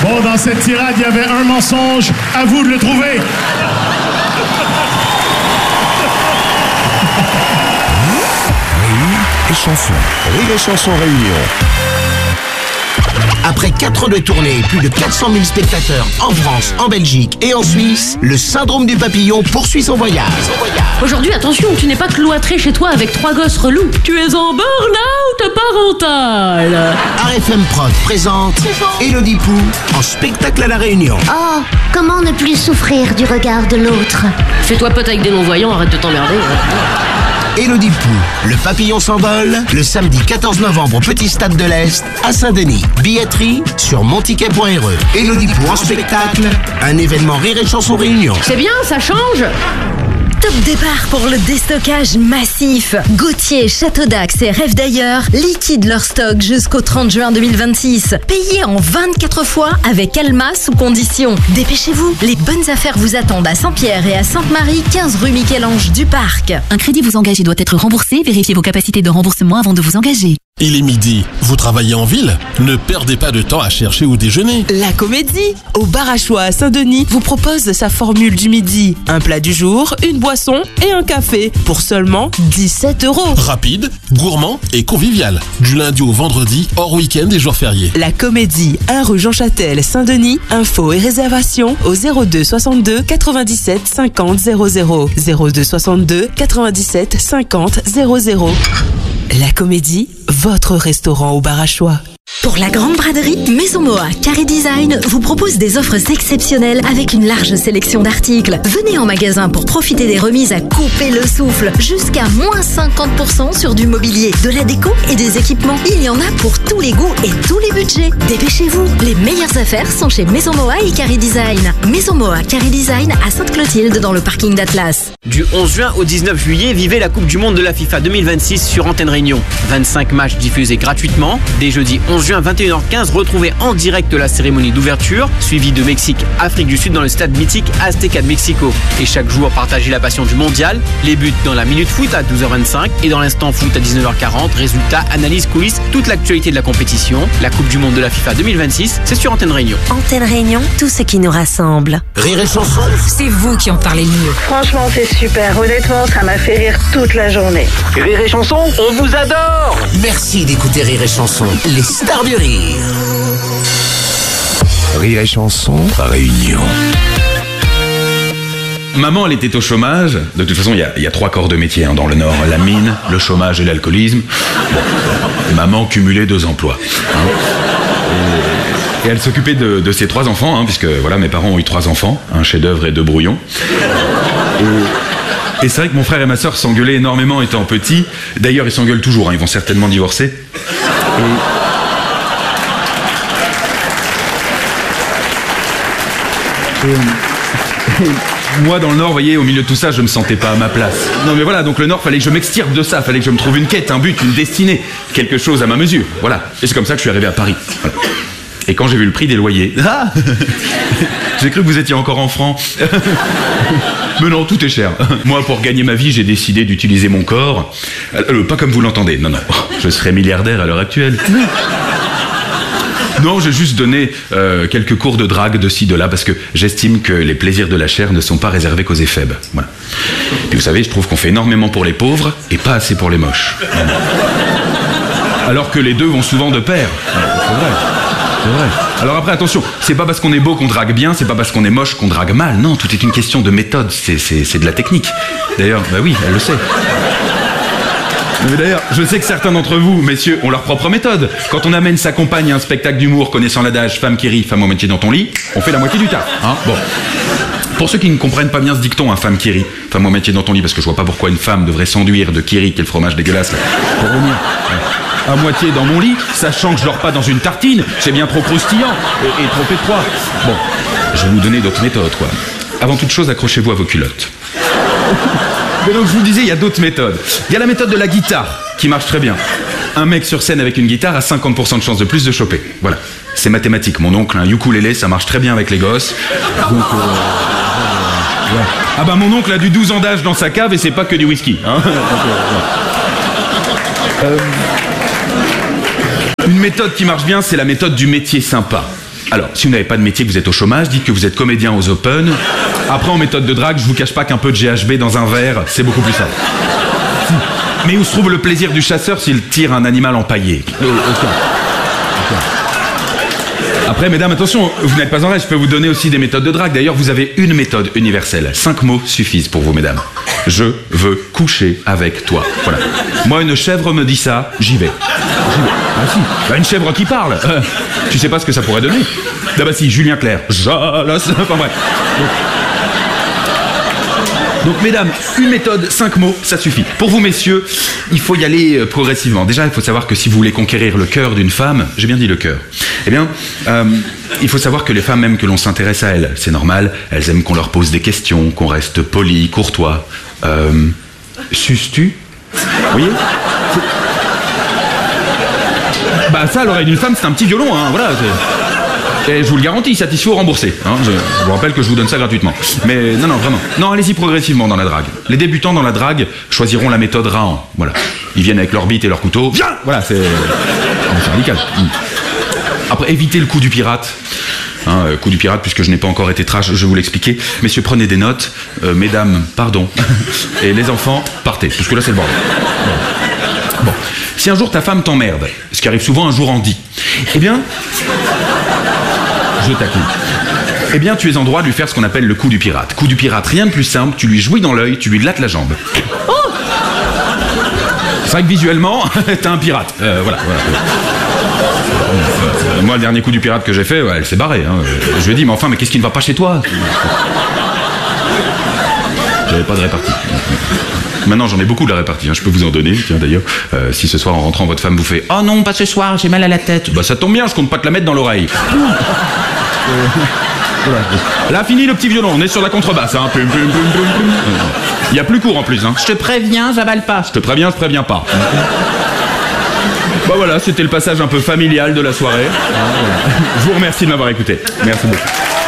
Bon, dans cette tirade, il y avait un mensonge. À vous de le trouver. Rire et chanson. Rire et chanson réunion. Après 4 ans de tournée et plus de 400 000 spectateurs en France, en Belgique et en Suisse, le syndrome du papillon poursuit son voyage. Aujourd'hui, attention, tu n'es pas cloîtré chez toi avec 3 gosses relous. Tu es en burn-out parental. RFM Prod présente Élodie Pou en spectacle à La Réunion. Oh, comment ne plus souffrir du regard de l'autre? Fais-toi pote avec des non-voyants, arrête de t'emmerder. Élodie Pou, le papillon s'envole, le samedi 14 novembre au Petit Stade de l'Est, à Saint-Denis. Billetterie sur monticket.re. Élodie Pou en spectacle, un événement Rire et Chanson Réunion. C'est bien, ça change. Top départ pour le déstockage massif. Gauthier, Château d'Axe et Rêve d'ailleurs liquident leur stock jusqu'au 30 juin 2026. Payez en 24 fois avec Alma sous condition. Dépêchez-vous, les bonnes affaires vous attendent à Saint-Pierre et à Sainte-Marie, 15 rue Michel-Ange du Parc. Un crédit vous engage et doit être remboursé. Vérifiez vos capacités de remboursement avant de vous engager. Il est midi, vous travaillez en ville? Ne perdez pas de temps à chercher où déjeuner. La Comédie, au bar à choix à Saint-Denis, vous propose sa formule du midi. Un plat du jour, une boisson et un café pour seulement 17 €. Rapide, gourmand et convivial. Du lundi au vendredi, hors week-end et jours fériés. La Comédie, 1 rue Jean Châtel, Saint-Denis. Infos et réservations au 02 62 97 50 00. 02 62 97 50 00. La Comédie, votre restaurant au bar à choix. Pour la grande braderie, Maison Moa Carré Design vous propose des offres exceptionnelles avec une large sélection d'articles. Venez en magasin pour profiter des remises à couper le souffle. Jusqu'à moins 50% sur du mobilier, de la déco et des équipements. Il y en a pour tous les goûts et tous les budgets. Dépêchez-vous, les meilleures affaires sont chez Maison Moa et Carré Design. Maison Moa Carré Design à Sainte-Clotilde dans le parking d'Atlas. Du 11 juin au 19 juillet, vivez la Coupe du Monde de la FIFA 2026 sur Antenne Réunion. 25 matchs diffusés gratuitement. Dès jeudi 11 juin, 21h15, retrouvez en direct la cérémonie d'ouverture, suivie de Mexique, Afrique du Sud dans le stade mythique Azteca de Mexico. Et chaque jour, partagez la passion du mondial. Les buts dans la Minute Foot à 12h25 et dans l'Instant Foot à 19h40. Résultats, analyse, coulisses, toute l'actualité de la compétition. La Coupe du Monde de la FIFA 2026, c'est sur Antenne Réunion. Antenne Réunion, tout ce qui nous rassemble. Rire et Chanson. C'est vous qui en parlez le mieux. Franchement, c'est super. Honnêtement, ça m'a fait rire toute la journée. Rire et Chanson, on vous adore! Merci d'écouter Rire et Chanson, les stars du rire. Rire et Chanson Réunion. Maman, elle était au chômage. De toute façon, il y a 3 corps de métier dans le Nord. La mine, le chômage et l'alcoolisme. Bon, maman cumulait 2 emplois. Et elle s'occupait de ses 3 enfants, puisque voilà, mes parents ont eu 3 enfants, un chef-d'œuvre et 2 brouillons. Et c'est vrai que mon frère et ma sœur s'engueulaient énormément étant petits. D'ailleurs, ils s'engueulent toujours, ils vont certainement divorcer. Moi, dans le Nord, vous voyez, au milieu de tout ça, je me sentais pas à ma place. Non, mais voilà, donc le Nord, fallait que je m'extirpe de ça, fallait que je me trouve une quête, un but, une destinée, quelque chose à ma mesure, voilà. Et c'est comme ça que je suis arrivé à Paris. Voilà. Et quand j'ai vu le prix des loyers, j'ai cru que vous étiez encore en francs. Mais non, tout est cher. Moi, pour gagner ma vie, j'ai décidé d'utiliser mon corps. Pas comme vous l'entendez, non. Je serais milliardaire à l'heure actuelle. Non, j'ai juste donné quelques cours de drague de ci, de là, parce que j'estime que les plaisirs de la chair ne sont pas réservés qu'aux éphèbes. Voilà. Puis vous savez, je trouve qu'on fait énormément pour les pauvres et pas assez pour les moches. Alors que les deux vont souvent de pair. C'est vrai. Alors après, attention, c'est pas parce qu'on est beau qu'on drague bien, c'est pas parce qu'on est moche qu'on drague mal. Non, tout est une question de méthode, c'est de la technique. D'ailleurs, bah oui, elle le sait. Mais d'ailleurs, je sais que certains d'entre vous, messieurs, ont leur propre méthode. Quand on amène sa compagne à un spectacle d'humour connaissant l'adage « femme qui rit, femme au métier dans ton lit », on fait la moitié du taf. Bon. Pour ceux qui ne comprennent pas bien ce dicton, femme qui rit, femme au métier dans ton lit, parce que je vois pas pourquoi une femme devrait s'enduire de kiri, quel fromage dégueulasse, là, pour venir à moitié dans mon lit, sachant que je dors pas dans une tartine, c'est bien trop croustillant et trop étroit. Bon, je vais vous donner d'autres méthodes, quoi. Avant toute chose, accrochez-vous à vos culottes. Mais donc, je vous disais, il y a d'autres méthodes. Il y a la méthode de la guitare, qui marche très bien. Un mec sur scène avec une guitare a 50% de chance de plus de choper. Voilà. C'est mathématique. Mon oncle, un ukulélé, ça marche très bien avec les gosses. Donc, ouais. Ah bah, mon oncle a du 12 ans d'âge dans sa cave et c'est pas que du whisky. Une méthode qui marche bien, c'est la méthode du métier sympa. Alors, si vous n'avez pas de métier, que vous êtes au chômage, dites que vous êtes comédien aux Open. Après, en méthode de drague, je vous cache pas qu'un peu de GHB dans un verre, c'est beaucoup plus simple. Mais où se trouve le plaisir du chasseur s'il tire un animal empaillé? Après, mesdames, attention, vous n'êtes pas en reste, je peux vous donner aussi des méthodes de drague. D'ailleurs, vous avez une méthode universelle. 5 mots suffisent pour vous, mesdames. Je veux coucher avec toi. Voilà. Moi, une chèvre me dit ça, j'y vais. Ah si, bah, une chèvre qui parle. Tu sais pas ce que ça pourrait donner? Ah bah si, Julien Clerc. Enfin bref. Donc, mesdames, une méthode, 5 mots, ça suffit. Pour vous, messieurs, il faut y aller progressivement. Déjà, il faut savoir que si vous voulez conquérir le cœur d'une femme, j'ai bien dit le cœur, eh bien, il faut savoir que les femmes aiment que l'on s'intéresse à elles. C'est normal, elles aiment qu'on leur pose des questions, qu'on reste poli, courtois. Suces-tu? Vous voyez? Bah ça, l'oreille d'une femme, c'est un petit violon, hein, voilà. Et je vous le garantis, satisfait ou remboursé. Hein, je vous rappelle que je vous donne ça gratuitement. Mais non, vraiment. Non, allez-y progressivement dans la drague. Les débutants dans la drague choisiront la méthode Rahan. Voilà. Ils viennent avec leur bite et leur couteau. Viens! Voilà, c'est radical. Après, évitez le coup du pirate. Coup du pirate, puisque je n'ai pas encore été trash, je vais vous l'expliquer. Messieurs, prenez des notes. Mesdames, pardon. Et les enfants, partez. Parce que là, c'est le bordel. Bon. Si un jour ta femme t'emmerde, ce qui arrive souvent un jour en dit, eh bien... Je taquine. Eh bien, tu es en droit de lui faire ce qu'on appelle le coup du pirate. Coup du pirate, rien de plus simple, tu lui jouis dans l'œil, tu lui glattes la jambe. Oh, c'est vrai que visuellement, t'es un pirate. Voilà. Moi, le dernier coup du pirate que j'ai fait, elle s'est barrée. Hein. Je lui ai dit, mais enfin, mais qu'est-ce qui ne va pas chez toi? J'avais pas de répartie. Maintenant, j'en ai beaucoup de la répartie, hein. Je peux vous en donner, tiens d'ailleurs. Si ce soir, en rentrant, votre femme vous fait « Oh non, pas ce soir, j'ai mal à la tête », bah ça tombe bien, je compte pas te la mettre dans l'oreille. Voilà. Là, fini le petit violon, on est sur la contrebasse. Hein. Il y a plus court en plus. Hein. Je te préviens, j'avale pas. Je te préviens, je préviens pas. Bah voilà, c'était le passage un peu familial de la soirée. Voilà. Je vous remercie de m'avoir écouté. Merci beaucoup.